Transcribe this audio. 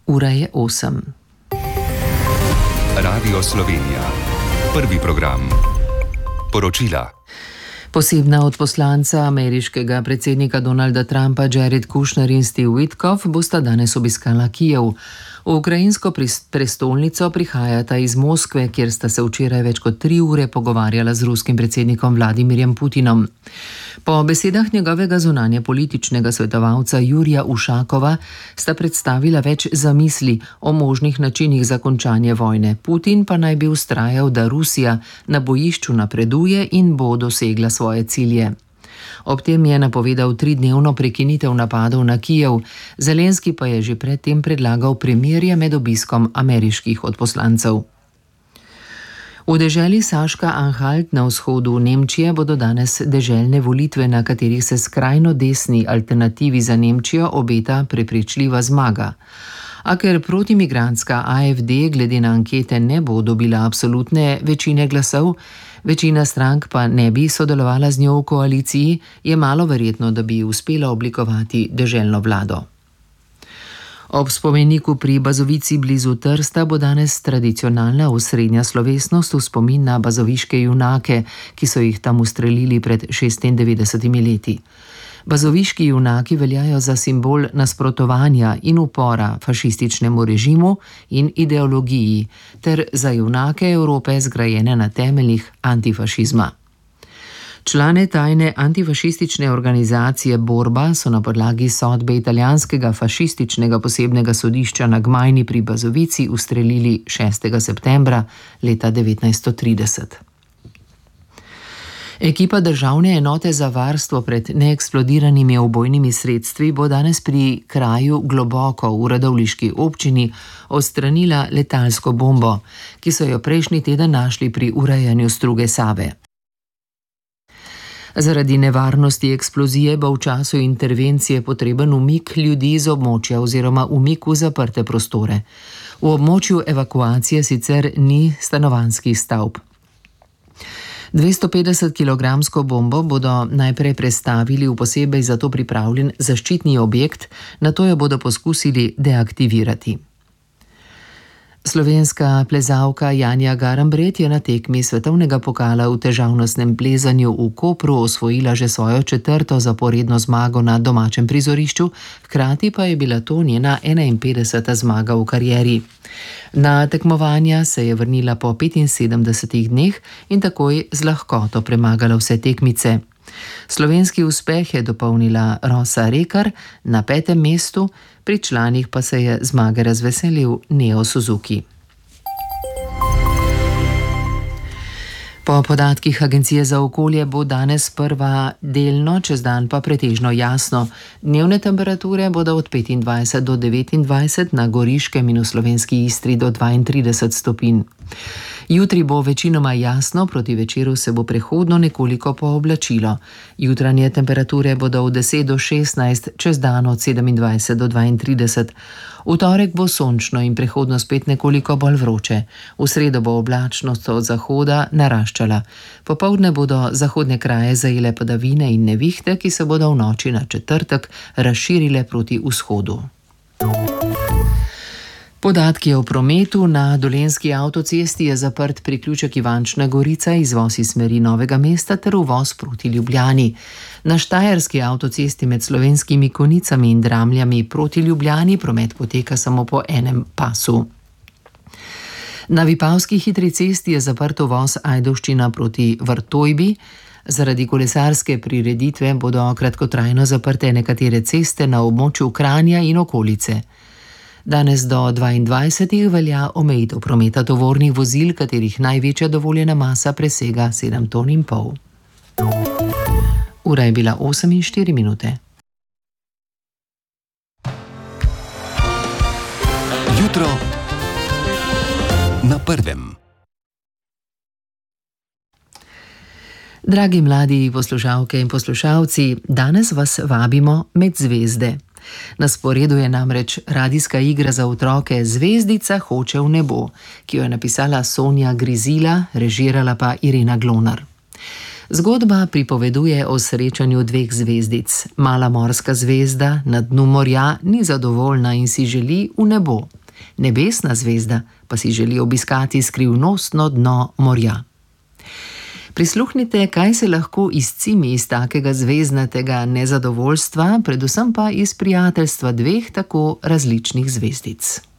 Ura je 8. Radio Slovenija. Prvi program. Poročila. Posebna odposlanca ameriškega predsednika Donalda Trumpa Jared Kushner in Steve Witkoff bosta danes obiskala Kijev. V ukrajinsko prestolnico prihajata iz Moskve, kjer sta se včeraj več kot 3 ure pogovarjala z ruskim predsednikom Vladimirjem Putinom. Po besedah njegovega zunanjepolitičnega svetovalca Jurija Ušakova sta predstavila več zamisli o možnih načinih za končanje vojne. Putin pa naj bi vztrajal, da Rusija na bojišču napreduje in bo dosegla svoje cilje. Ob tem je napovedal 3-dnevno prekinitev napadov na Kijev, Zelenski pa je že predtem predlagal premirje med obiskom ameriških odposlancev. V deželi Saška-Anhalt na vzhodu Nemčije bodo danes deželne volitve, na katerih se skrajno desni alternativi za Nemčijo obeta prepričljiva zmaga. A ker protimigrantska AfD glede na ankete ne bo dobila absolutne večine glasov, večina strank pa ne bi sodelovala z njo v koaliciji, je malo verjetno, da bi uspela oblikovati deželno vlado. Ob spomeniku pri Bazovici blizu Trsta bo danes tradicionalna osrednja slovesnost v spomin na bazoviške junake, ki so jih tam ustrelili pred 96 leti. Bazoviški junaki veljajo za simbol nasprotovanja in upora fašističnemu režimu in ideologiji, ter za junake Evrope zgrajene na temeljih antifašizma. Člane tajne antifašistične organizacije Borba so na podlagi sodbe italijanskega fašističnega posebnega sodišča na Gmajni pri Bazovici ustrelili 6. septembra leta 1930. Ekipa Državne enote za varstvo pred neeksplodiranimi ubojnimi sredstvi bo danes pri kraju Globoko v radovljiški občini odstranila letalsko bombo, ki so jo prejšnji teden našli pri urejanju struge Save. Zaradi nevarnosti eksplozije bo v času intervencije potreben umik ljudi z območja oziroma umik v zaprte prostore. V območju evakuacije sicer ni stanovanjskih stavb. 250-kilogramsko bombo bodo najprej prestavili v posebej za to pripravljen zaščitni objekt, nato jo bodo poskusili deaktivirati. Slovenska plezalka Janja Garnbret je na tekmi svetovnega pokala v težavnostnem plezanju v Kopru osvojila že svojo 4. zaporedno zmago na domačem prizorišču, hkrati pa je bila to njena 51. zmaga v karieri. Na tekmovanja se je vrnila po 75 dneh in takoj z lahkoto premagala vse tekmice. Slovenski uspeh je dopolnila Rosa Rekar na 5. mestu, pri članih pa se je zmage razveselil Neo Suzuki. Po podatkih Agencije za okolje bo danes prva delno, čez dan pa pretežno jasno. Dnevne temperature bodo od 25 do 29, na Goriškem in v slovenski Istri do 32 stopinj. Jutri bo večinoma jasno, proti večeru se bo prehodno nekoliko pooblačilo. Jutranje temperature bodo od 10 do 16, čez dan od 27 do 32. V torek bo sončno in prehodno spet nekoliko bolj vroče. V sredo bo oblačnost od zahoda naraščala. Popoldne bodo zahodne kraje zajele padavine in nevihte, ki se bodo v noči na četrtek razširile proti vzhodu. Podatki o prometu. Na Dolenjski avtocesti je zaprt priključek Ivančna Gorica, izvoz iz smeri Novega mesta ter uvoz proti Ljubljani. Na Štajerski avtocesti med Slovenskimi Konicami in Dramljami proti Ljubljani promet poteka samo po enem pasu. Na Vipavski hitri cesti je zaprt uvoz Ajdovščina proti Vrtojbi. Zaradi kolesarske prireditve bodo kratkotrajno zaprte nekatere ceste na območju Kranja in okolice. Danes do 22. velja omejitev prometa tovornih vozil, katerih največja dovoljena masa presega 7,5 ton. Ura je bila 8:04. Jutro na prvem. Dragi mladi poslušalke in poslušalci, danes vas vabimo med zvezde. Na sporedu je namreč radijska igra za otroke Zvezdica hoče v nebo, ki jo je napisala Sonja Grizila, režirala pa Irena Glonar. Zgodba pripoveduje o srečanju dveh zvezdic. Mala morska zvezda na dnu morja ni zadovoljna in si želi v nebo. Nebesna zvezda pa si želi obiskati skrivnostno dno morja. Prisluhnite, kaj se lahko izcimi iz takega zvezdnatega nezadovoljstva, predvsem pa iz prijateljstva dveh tako različnih zvezdic.